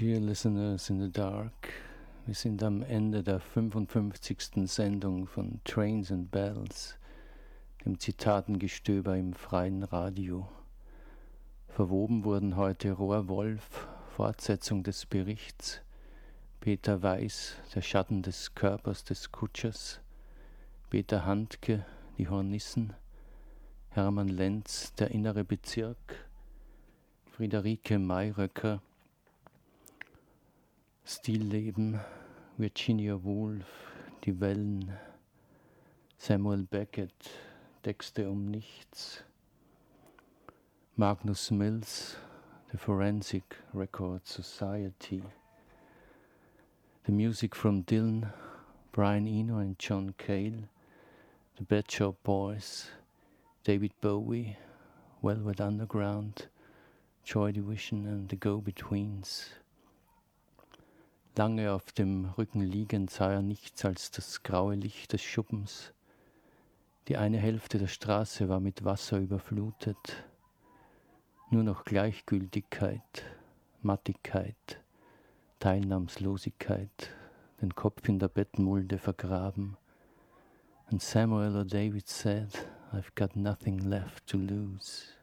Dear Listeners in the Dark, wir sind am Ende der 55. Sendung von Trains and Bells, dem Zitatengestöber im freien Radio. Verwoben wurden heute Rohr Wolf, Fortsetzung des Berichts, Peter Weiß, der Schatten des Körpers des Kutschers, Peter Handke, die Hornissen, Hermann Lenz, der innere Bezirk, Friederike Mayröcker, Stillleben, Virginia Woolf, Die Wellen, Samuel Beckett, Texte um nichts, Magnus Mills, The Forensic Record Society, The Music from Dylan, Brian Eno and John Cale, The Pet Shop Boys, David Bowie, Velvet Underground, Joy Division and The Go-Betweens. Lange auf dem Rücken liegend sah er nichts als das graue Licht des Schuppens. Die eine Hälfte der Straße war mit Wasser überflutet. Nur noch Gleichgültigkeit, Mattigkeit, Teilnahmslosigkeit, den Kopf in der Bettmulde vergraben. And Samuel or David said, I've got nothing left to lose.